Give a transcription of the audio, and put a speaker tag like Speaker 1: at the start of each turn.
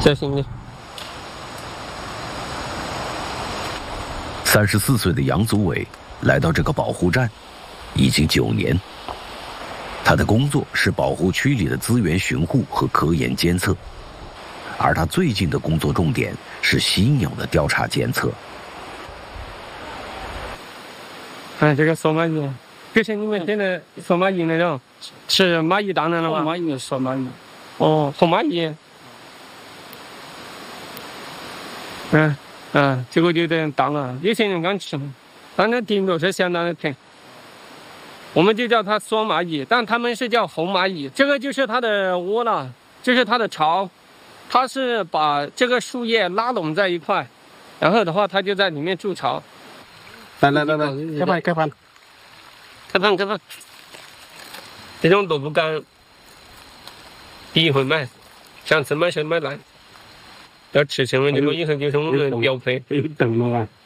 Speaker 1: 小心点。
Speaker 2: 34岁的杨祖伟来到这个保护站已经9年，他的工作是保护区里的资源巡护和科研监测，而他最近的工作重点是犀鸟的调查监测。
Speaker 1: 这个索马蚁，就是你们现在索马蚁那种，是蚂蚁当然了吗？
Speaker 3: 蚂蚁、索马蚁。
Speaker 1: 哦，红蚂蚁。这个有点大了，有些人敢吃，但那顶着是相当的甜。我们就叫它索马蚁，但他们是叫红蚂蚁。这个就是它的窝了，这是它的巢，它是把这个树叶拉拢在一块，然后的话它就在里面筑巢。
Speaker 3: 来，开饭。
Speaker 1: 这种萝卜干，第一回买，想吃买就买来，要吃成了这个以后就是我们标配。
Speaker 3: 有等了吧？